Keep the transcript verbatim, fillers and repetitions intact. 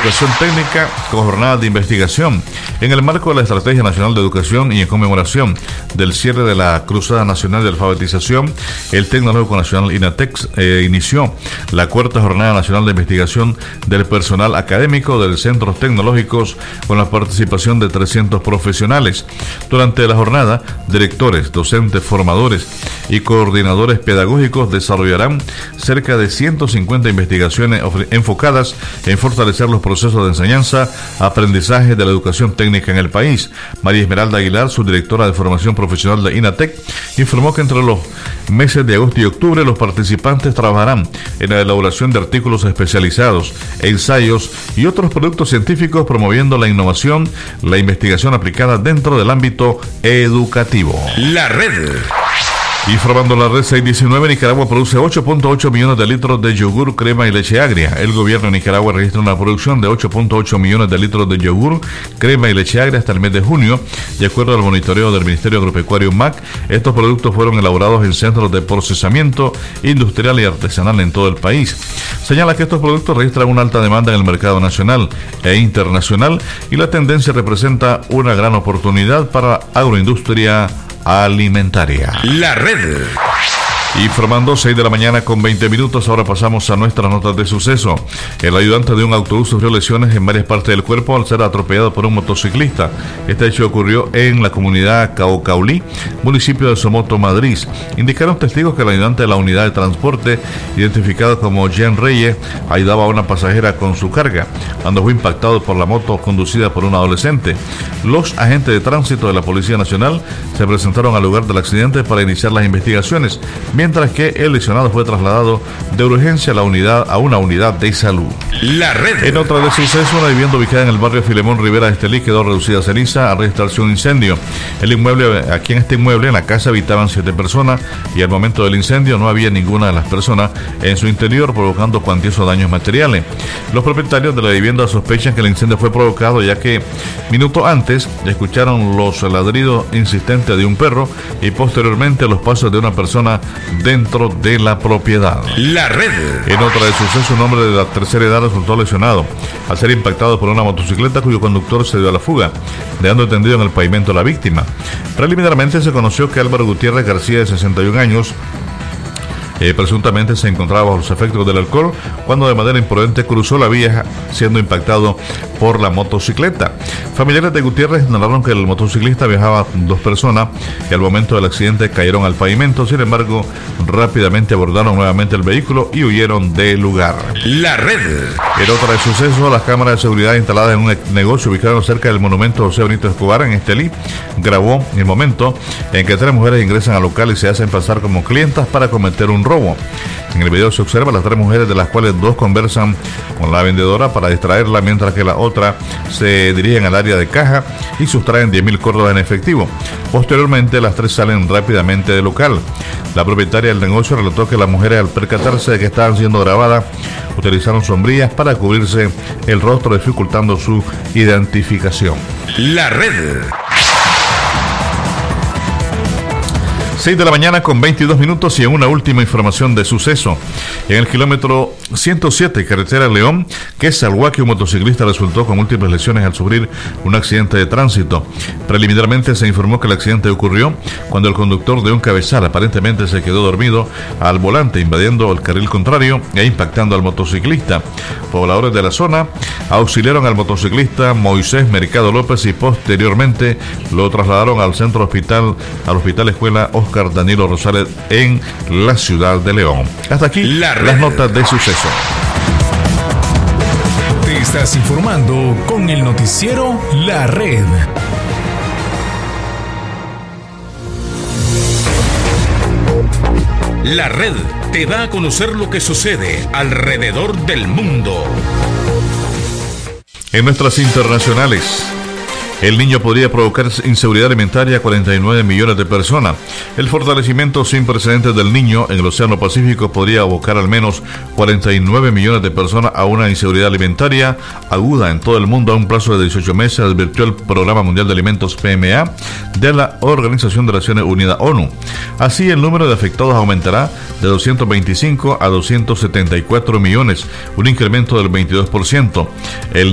educación técnica con jornadas de investigación. En el marco de la Estrategia Nacional de Educación y en conmemoración del cierre de la Cruzada Nacional de Alfabetización, el Tecnológico Nacional INATEC eh, inició la cuarta Jornada Nacional de Investigación del Personal Académico de Centros Tecnológicos con la participación de trescientos profesionales. Durante la jornada, directores, docentes, formadores y coordinadores pedagógicos desarrollarán cerca de ciento cincuenta investigaciones enfocadas en fortalecer los procesos de enseñanza, aprendizaje de la educación técnica en el país. María Esmeralda Aguilar, subdirectora de formación profesional de INATEC, informó que entre los meses de agosto y octubre los participantes trabajarán en la elaboración de artículos especializados, ensayos y otros productos científicos, promoviendo la innovación, la investigación aplicada dentro del ámbito educativo. La red. Informando la red seiscientos diecinueve, Nicaragua produce ocho punto ocho millones de litros de yogur, crema y leche agria. El gobierno de Nicaragua registra una producción de ocho punto ocho millones de litros de yogur, crema y leche agria hasta el mes de junio. De acuerdo al monitoreo del Ministerio Agropecuario M A C, estos productos fueron elaborados en centros de procesamiento industrial y artesanal en todo el país. Señala que estos productos registran una alta demanda en el mercado nacional e internacional y la tendencia representa una gran oportunidad para la agroindustria alimentaria. La red. Informando seis de la mañana con veinte minutos, ahora pasamos a nuestras notas de suceso. El ayudante de un autobús sufrió lesiones en varias partes del cuerpo al ser atropellado por un motociclista. Este hecho ocurrió en la comunidad Caucaulí, municipio de Somoto, Madrid. Indicaron testigos que el ayudante de la unidad de transporte, identificado como Jean Reyes, ayudaba a una pasajera con su carga, cuando fue impactado por la moto conducida por un adolescente. Los agentes de tránsito de la Policía Nacional se presentaron al lugar del accidente para iniciar las investigaciones, mientras que el lesionado fue trasladado de urgencia a la unidad a una unidad de salud. La red. En otra de suceso, una vivienda ubicada en el barrio Filemón Rivera de Estelí quedó reducida a ceniza al registrarse un incendio. El inmueble, aquí en este inmueble, en la casa habitaban siete personas y al momento del incendio no había ninguna de las personas en su interior, provocando cuantiosos daños materiales. Los propietarios de la vivienda sospechan que el incendio fue provocado ya que minutos antes escucharon los ladridos insistentes de un perro y posteriormente los pasos de una persona dentro de la propiedad. La red. En otra de suceso, un hombre de la tercera edad resultó lesionado al ser impactado por una motocicleta cuyo conductor se dio a la fuga, dejando tendido en el pavimento a la víctima. Preliminarmente se conoció que Álvaro Gutiérrez García, de sesenta y un años, Eh, presuntamente se encontraba bajo los efectos del alcohol cuando de manera imprudente cruzó la vía siendo impactado por la motocicleta. Familiares de Gutiérrez narraron que el motociclista viajaba con dos personas que al momento del accidente cayeron al pavimento. Sin embargo, rápidamente abordaron nuevamente el vehículo y huyeron del lugar. La red. En otra de suceso, las cámaras de seguridad instaladas en un negocio ubicado cerca del monumento José Benito Escobar en Estelí grabó el momento en que tres mujeres ingresan al local y se hacen pasar como clientas para cometer un robo. En el video se observa las tres mujeres, de las cuales dos conversan con la vendedora para distraerla, mientras que la otra se dirigen al área de caja y sustraen diez mil córdobas en efectivo. Posteriormente, las tres salen rápidamente del local. La propietaria del negocio relató que las mujeres, al percatarse de que estaban siendo grabadas, utilizaron sombrillas para cubrirse el rostro, dificultando su identificación. La red. seis de la mañana con veintidós minutos y en una última información de suceso. En el kilómetro ciento siete, carretera León, Quesalhuaque, un motociclista resultó con múltiples lesiones al sufrir un accidente de tránsito. Preliminarmente se informó que el accidente ocurrió cuando el conductor de un cabezal aparentemente se quedó dormido al volante, invadiendo el carril contrario e impactando al motociclista. Pobladores de la zona auxiliaron al motociclista Moisés Mercado López y posteriormente lo trasladaron al centro hospital, al Hospital Escuela Oscar Danilo Rosales en la ciudad de León. Hasta aquí la las notas de suceso. Te estás informando con el noticiero La Red. La Red te da a conocer lo que sucede alrededor del mundo. En nuestras internacionales, el niño podría provocar inseguridad alimentaria a cuarenta y nueve millones de personas. El fortalecimiento sin precedentes del niño en el Océano Pacífico podría abocar al menos cuarenta y nueve millones de personas a una inseguridad alimentaria aguda en todo el mundo a un plazo de dieciocho meses, advirtió el Programa Mundial de Alimentos P M A de la Organización de Naciones Unidas ONU. Así, el número de afectados aumentará de doscientos veinticinco a doscientos setenta y cuatro millones, un incremento del veintidós por ciento. El